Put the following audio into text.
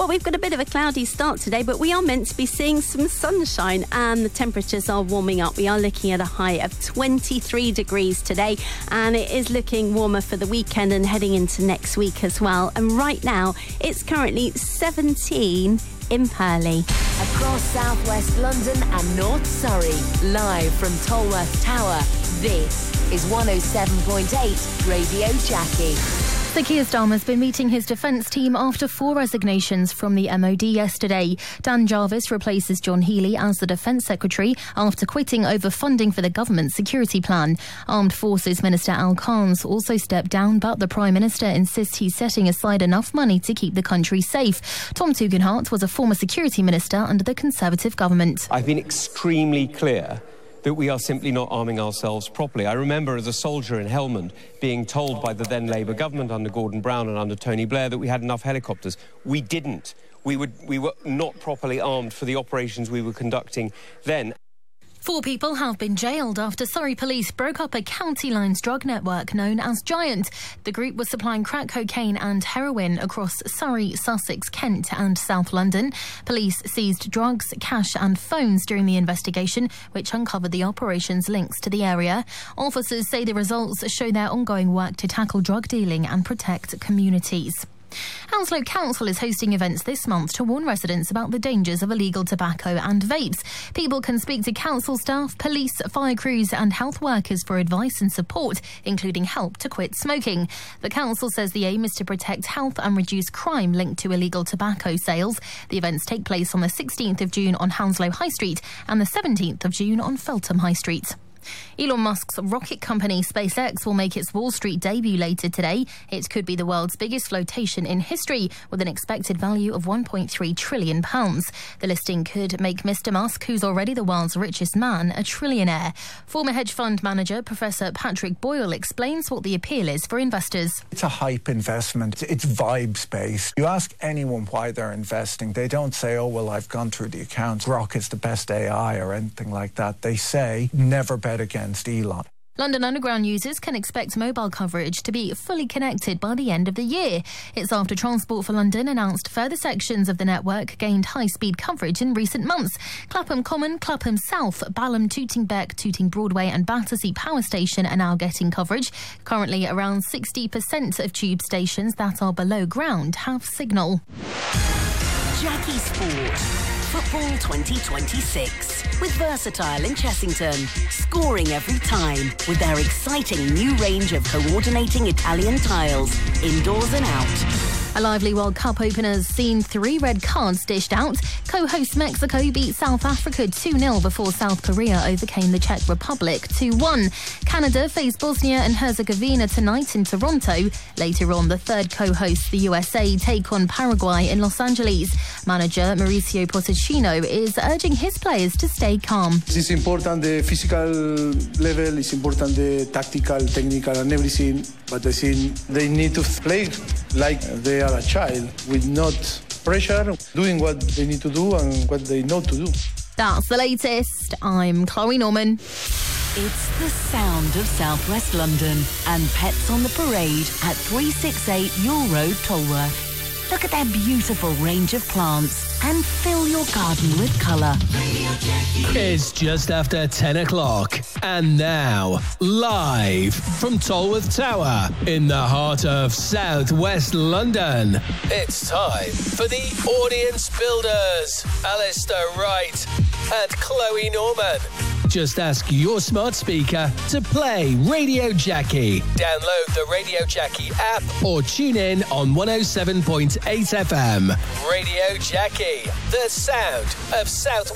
Well, we've got a bit of a cloudy start today, but we are meant to be seeing some sunshine and the temperatures are warming up. We are looking at a high of 23 degrees today, and it is looking warmer for the weekend and heading into next week as well. And right now, it's currently 17 in Purley. Across southwest London and North Surrey, live from Tolworth Tower, this is 107.8 Radio Jackie. Sir Keir Starmer's been meeting his defence team after 4 resignations from the MOD yesterday. Dan Jarvis replaces John Healey as the Defence Secretary after quitting over funding for the government's security plan. Armed Forces Minister Al Khans also stepped down, but the Prime Minister insists he's setting aside enough money to keep the country safe. Tom Tugendhat was a former security minister under the Conservative government. I've been extremely clear that we are simply not arming ourselves properly. I remember as a soldier in Helmand being told by the then Labour government under Gordon Brown and under Tony Blair that we had enough helicopters. We didn't. We were not properly armed for the operations we were conducting then. 4 people have been jailed after Surrey police broke up a county lines drug network known as Giant. The group was supplying crack cocaine and heroin across Surrey, Sussex, Kent and South London. Police seized drugs, cash and phones during the investigation, which uncovered the operation's links to the area. Officers say the results show their ongoing work to tackle drug dealing and protect communities. Hounslow Council is hosting events this month to warn residents about the dangers of illegal tobacco and vapes. People can speak to council staff, police, fire crews and health workers for advice and support, including help to quit smoking. The council says the aim is to protect health and reduce crime linked to illegal tobacco sales. The events take place on the 16th of June on Hounslow High Street and the 17th of June on Feltham High Street. Elon Musk's rocket company SpaceX will make its Wall Street debut later today. It could be the world's biggest flotation in history, with an expected value of £1.3 trillion. The listing could make Mr. Musk, who's already the world's richest man, a trillionaire. Former hedge fund manager Professor Patrick Boyle explains what the appeal is for investors. It's a hype investment. It's vibes-based. You ask anyone why they're investing, they don't say, oh, well, I've gone through the accounts, Grok is the best AI or anything like that. They say, never bet against Elon. London Underground users can expect mobile coverage to be fully connected by the end of the year. It's after Transport for London announced further sections of the network gained high-speed coverage in recent months. Clapham Common, Clapham South, Balham, Tooting Bec, Tooting Broadway and Battersea Power Station are now getting coverage. Currently, around 60% of tube stations that are below ground have signal. Jackie Sport. Football 2026 with Versatile in Chessington, scoring every time with their exciting new range of coordinating Italian tiles, indoors and out. A lively World Cup opener's seen 3 red cards dished out. Co-host Mexico beat South Africa 2-0 before South Korea overcame the Czech Republic 2-1. Canada face Bosnia and Herzegovina tonight in Toronto. Later on, the third co-host, the USA, take on Paraguay in Los Angeles. Manager Mauricio Pochettino is urging his players to stay calm. It's important the physical level, it's important the tactical, technical and everything, but I think they need to play like they are a child, with not pressure, doing what they need to do and what they know to do. That's the latest. I'm Chloe Norman. It's the sound of southwest London and Pets on the Parade at 368 Yule Road, Tolworth. Look at their beautiful range of plants and fill your garden with colour. It's just after 10 o'clock. And now, live from Tolworth Tower in the heart of southwest London, it's time for the Audience Builders, Alistair Wright and Chloe Norman. Just ask your smart speaker to play Radio Jackie. Download the Radio Jackie app or tune in on 107.8 FM. Radio Jackie, the sound of South